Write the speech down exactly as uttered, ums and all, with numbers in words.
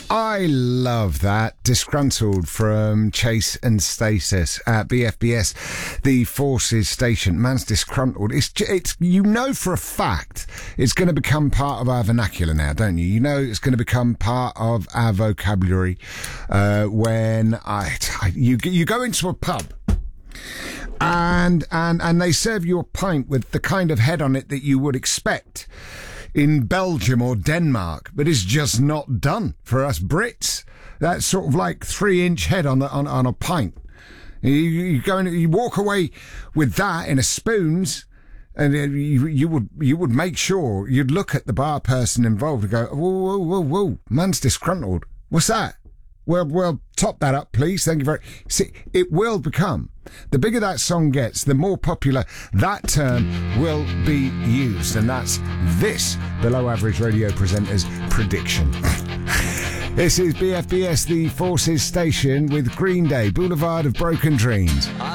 I love that. Disgruntled from Chase and Status at B F B S, the Forces Station. Man's disgruntled. It's, it's, you know for a fact it's going to become part of our vernacular now, don't you? You know it's going to become part of our vocabulary uh, when I, you, you go into a pub and, and, and they serve you a pint with the kind of head on it that you would expect in Belgium or Denmark, but it's just not done for us Brits. That's sort of like three-inch head on the, on, on a pint. You, you go and you walk away with that in a spoons, and you, you would you would make sure you'd look at the bar person involved and go, whoa, whoa, whoa, whoa, man's disgruntled. What's that? Well, well, top that up, please. Thank you very much. See, it will become, the bigger that song gets, the more popular that term will be used. And that's this Below Average Radio presenter's prediction. This is B F B S, the Forces Station, with Green Day, Boulevard of Broken Dreams.